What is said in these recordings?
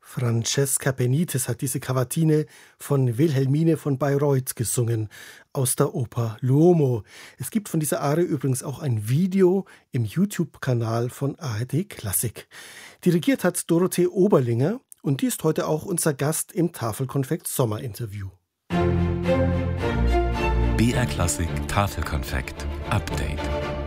Francesca Benitez hat diese Cavatine von Wilhelmine von Bayreuth gesungen, aus der Oper L'Uomo. Es gibt von dieser Arie übrigens auch ein Video im YouTube-Kanal von ARD Klassik. Dirigiert hat Dorothee Oberlinger und die ist heute auch unser Gast im Tafelkonfekt Sommerinterview. BR Klassik Tafelkonfekt Update.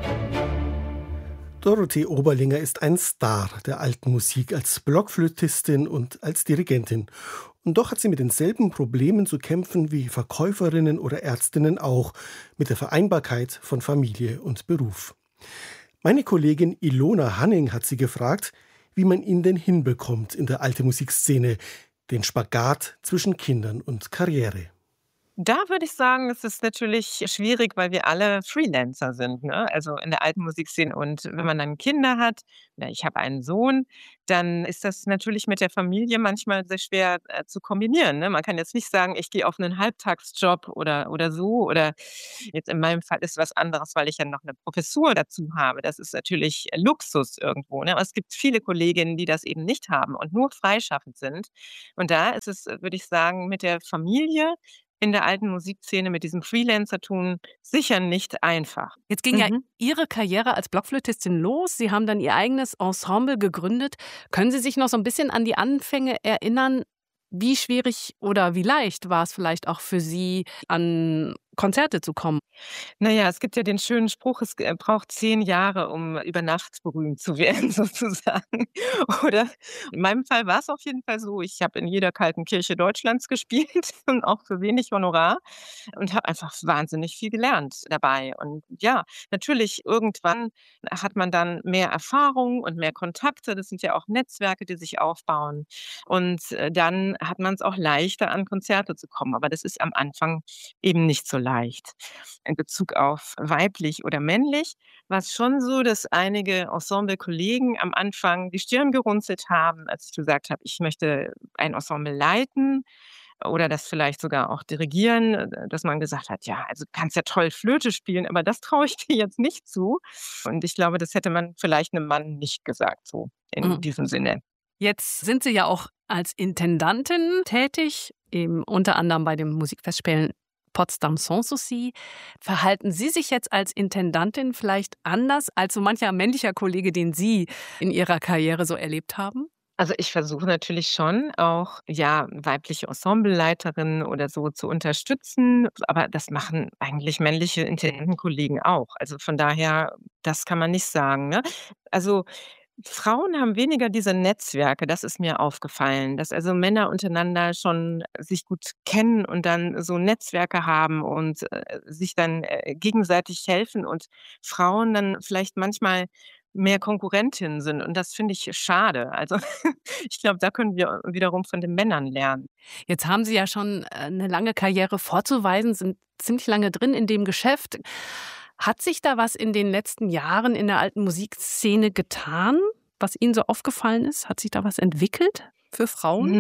Dorothee Oberlinger ist ein Star der alten Musik als Blockflötistin und als Dirigentin. Und doch hat sie mit denselben Problemen zu kämpfen wie Verkäuferinnen oder Ärztinnen auch, mit der Vereinbarkeit von Familie und Beruf. Meine Kollegin Ilona Hanning hat sie gefragt, wie man ihn denn hinbekommt in der alten Musikszene, den Spagat zwischen Kindern und Karriere. Da würde ich sagen, es ist natürlich schwierig, weil wir alle Freelancer sind, ne? Also in der alten Musikszene. Und wenn man dann Kinder hat, oder ich habe einen Sohn, dann ist das natürlich mit der Familie manchmal sehr schwer zu kombinieren, ne? Man kann jetzt nicht sagen, ich gehe auf einen Halbtagsjob oder so. Oder jetzt in meinem Fall ist was anderes, weil ich ja noch eine Professur dazu habe. Das ist natürlich Luxus irgendwo, ne? Aber es gibt viele Kolleginnen, die das eben nicht haben und nur freischaffend sind. Und da ist es, würde ich sagen, mit der Familie in der alten Musikszene mit diesem Freelancertum sicher nicht einfach. Jetzt ging ja Ihre Karriere als Blockflötistin los. Sie haben dann Ihr eigenes Ensemble gegründet. Können Sie sich noch so ein bisschen an die Anfänge erinnern? Wie schwierig oder wie leicht war es vielleicht auch für Sie, an Konzerte zu kommen? Naja, es gibt ja den schönen Spruch, es braucht 10 Jahre, um über Nacht berühmt zu werden sozusagen. Oder in meinem Fall war es auf jeden Fall so, ich habe in jeder kalten Kirche Deutschlands gespielt und auch für wenig Honorar und habe einfach wahnsinnig viel gelernt dabei. Und ja, natürlich irgendwann hat man dann mehr Erfahrung und mehr Kontakte. Das sind ja auch Netzwerke, die sich aufbauen. Und dann hat man es auch leichter, an Konzerte zu kommen. Aber das ist am Anfang eben nicht so leicht. In Bezug auf weiblich oder männlich war es schon so, dass einige Ensemble-Kollegen am Anfang die Stirn gerunzelt haben, als ich gesagt habe, ich möchte ein Ensemble leiten oder das vielleicht sogar auch dirigieren, dass man gesagt hat, ja, also du kannst ja toll Flöte spielen, aber das traue ich dir jetzt nicht zu. Und ich glaube, das hätte man vielleicht einem Mann nicht gesagt, so in diesem Sinne. Jetzt sind Sie ja auch als Intendantin tätig, eben unter anderem bei dem Musikfestspielen Potsdam Sanssouci. Verhalten Sie sich jetzt als Intendantin vielleicht anders als so mancher männlicher Kollege, den Sie in Ihrer Karriere so erlebt haben? Also, ich versuche natürlich schon auch, ja, weibliche Ensembleleiterinnen oder so zu unterstützen, aber das machen eigentlich männliche Intendantenkollegen auch. Also, von daher, das kann man nicht sagen, ne? Also, Frauen haben weniger diese Netzwerke, das ist mir aufgefallen, dass also Männer untereinander schon sich gut kennen und dann so Netzwerke haben und, sich dann, gegenseitig helfen und Frauen dann vielleicht manchmal mehr Konkurrentinnen sind und das finde ich schade. Also, ich glaube, da können wir wiederum von den Männern lernen. Jetzt haben Sie ja schon 'ne lange Karriere vorzuweisen, sind ziemlich lange drin in dem Geschäft. Hat sich da was in den letzten Jahren in der alten Musikszene getan, was Ihnen so aufgefallen ist? Hat sich da was entwickelt für Frauen?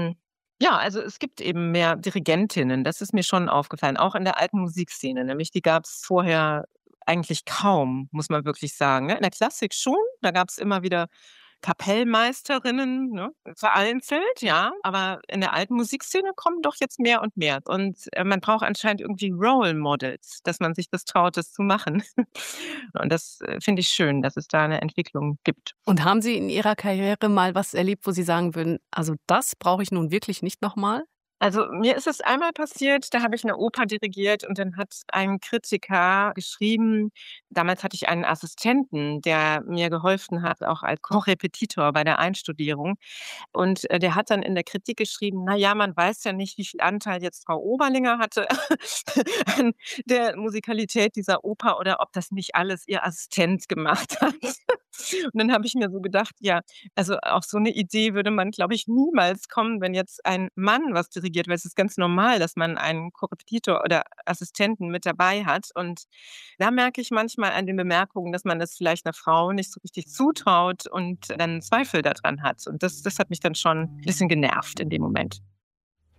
Ja, also es gibt eben mehr Dirigentinnen, das ist mir schon aufgefallen, auch in der alten Musikszene, nämlich die gab es vorher eigentlich kaum, muss man wirklich sagen, ne? In der Klassik schon, da gab es immer wieder Kapellmeisterinnen, ne, vereinzelt, ja, aber in der alten Musikszene kommen doch jetzt mehr und mehr. Und, man braucht anscheinend irgendwie Role Models, dass man sich das traut, das zu machen. Und das, finde ich schön, dass es da eine Entwicklung gibt. Und haben Sie in Ihrer Karriere mal was erlebt, wo Sie sagen würden: „Also, das brauche ich nun wirklich nicht noch mal?“ Also, mir ist es einmal passiert, da habe ich 'ne Oper dirigiert und dann hat ein Kritiker geschrieben, damals hatte ich einen Assistenten, der mir geholfen hat, auch als Korrepetitor bei der Einstudierung. Und, der hat dann in der Kritik geschrieben: „Na ja, man weiß ja nicht, wie viel Anteil jetzt Frau Oberlinger hatte an der Musikalität dieser Oper oder ob das nicht alles ihr Assistent gemacht hat.“ Und dann habe ich mir so gedacht, ja, also auf so 'ne Idee würde man, glaube ich, niemals kommen, wenn jetzt ein Mann was dirigiert, weil es ist ganz normal, dass man einen Korrepetitor oder Assistenten mit dabei hat. Und da merke ich manchmal an den Bemerkungen, dass man das vielleicht 'ner Frau nicht so richtig zutraut und dann Zweifel da dran hat. Und das hat mich dann schon 'n bisschen genervt in dem Moment.